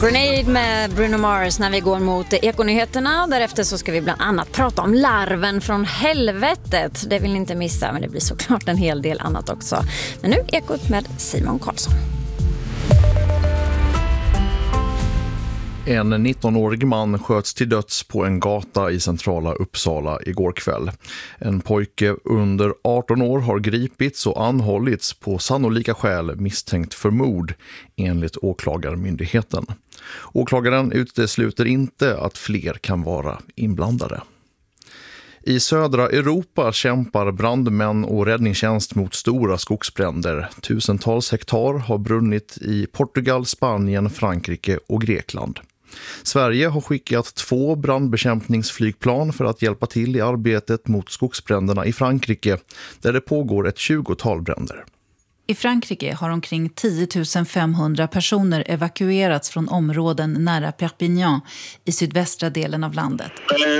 Grenade med Bruno Mars när vi går mot Ekonyheterna. Därefter så ska vi bland annat prata om larven från helvetet. Det vill ni inte missa, men det blir såklart en hel del annat också. Men nu Ekot med Simon Karlsson. En 19-årig man sköts till döds på en gata i centrala Uppsala igår kväll. En pojke under 18 år har gripits och anhållits på sannolika skäl misstänkt för mord enligt åklagarmyndigheten. Åklagaren utesluter inte att fler kan vara inblandade. I södra Europa kämpar brandmän och räddningstjänst mot stora skogsbränder. Tusentals hektar har brunnit i Portugal, Spanien, Frankrike och Grekland. Sverige har skickat 2 brandbekämpningsflygplan för att hjälpa till i arbetet mot skogsbränderna i Frankrike, där det pågår ett 20-tal bränder. I Frankrike har omkring 10 500 personer evakuerats från områden nära Perpignan i sydvästra delen av landet.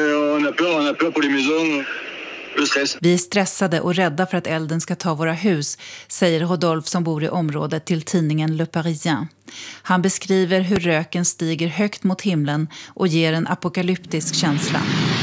Vi är stressade och rädda för att elden ska ta våra hus, säger Rodolphe som bor i området till tidningen Le Parisien. Han beskriver hur röken stiger högt mot himlen och ger en apokalyptisk känsla.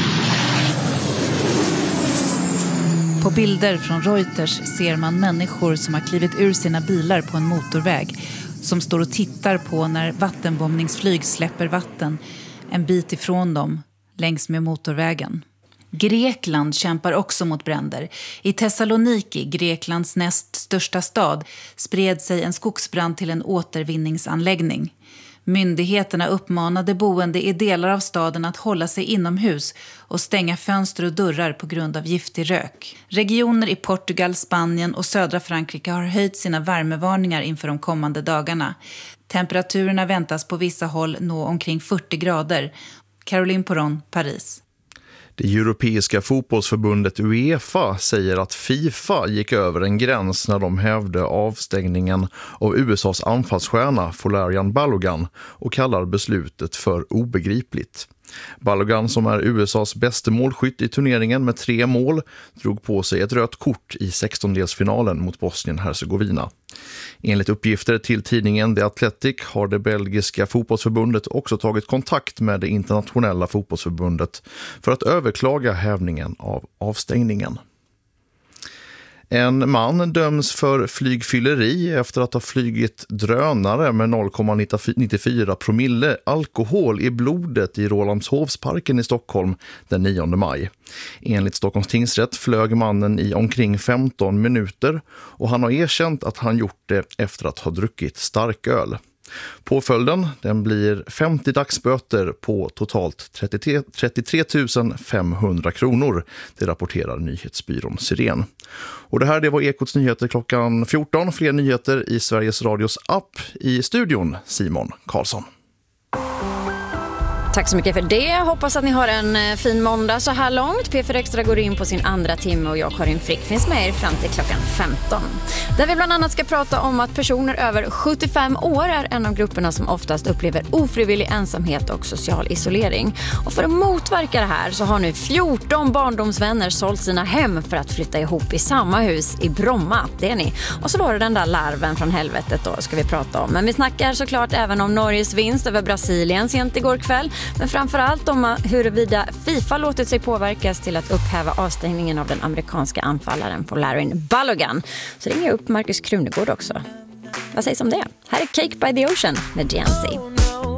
På bilder från Reuters ser man människor som har klivit ur sina bilar på en motorväg, som står och tittar på när vattenbombningsflyg släpper vatten en bit ifrån dem längs med motorvägen. Grekland kämpar också mot bränder. I Thessaloniki, Greklands näst största stad, spred sig en skogsbrand till en återvinningsanläggning. Myndigheterna uppmanade boende i delar av staden att hålla sig inomhus och stänga fönster och dörrar på grund av giftig rök. Regioner i Portugal, Spanien och södra Frankrike har höjt sina värmevarningar inför de kommande dagarna. Temperaturerna väntas på vissa håll nå omkring 40 grader. Caroline Poron, Paris. Det europeiska fotbollsförbundet UEFA säger att FIFA gick över en gräns när de hävde avstängningen av USAs anfallsstjärna Folarin Balogun och kallar beslutet för obegripligt. Balogun, som är USAs bästa målskytt i turneringen med 3 mål, drog på sig ett rött kort i 16-delsfinalen mot Bosnien-Herzegovina. Enligt uppgifter till tidningen The Athletic har det belgiska fotbollsförbundet också tagit kontakt med det internationella fotbollsförbundet för att överklaga hävningen av avstängningen. En man döms för flygfylleri efter att ha flygit drönare med 0,94 promille alkohol i blodet i Rålambshovsparken i Stockholm den 9 maj. Enligt Stockholms tingsrätt flög mannen i omkring 15 minuter och han har erkänt att han gjort det efter att ha druckit starköl. Påföljden den blir 50 dagsböter på totalt 33 500 kronor, det rapporterar nyhetsbyrån Siren. Och det var Ekots nyheter klockan 14. Fler nyheter i Sveriges Radios app. I studion Simon Karlsson. Tack så mycket för det. Hoppas att ni har en fin måndag så här långt. P4 Extra går in på sin andra timme och jag, Karin Frick, finns med er fram till klockan 15. Där vi bland annat ska prata om att personer över 75 år är en av grupperna som oftast upplever ofrivillig ensamhet och social isolering. Och för att motverka det här så har nu 14 barndomsvänner sålt sina hem för att flytta ihop i samma hus i Bromma. Det är ni. Och så var det den där larven från helvetet då ska vi prata om. Men vi snackar såklart även om Norges vinst över Brasilien sent igår kväll. Men framförallt om huruvida FIFA låtit sig påverkas till att upphäva avstängningen av den amerikanska anfallaren Folarin Balogun. Så ringer jag upp Marcus Krunegård också. Vad sägs om det? Här är Cake by the Ocean med GNC.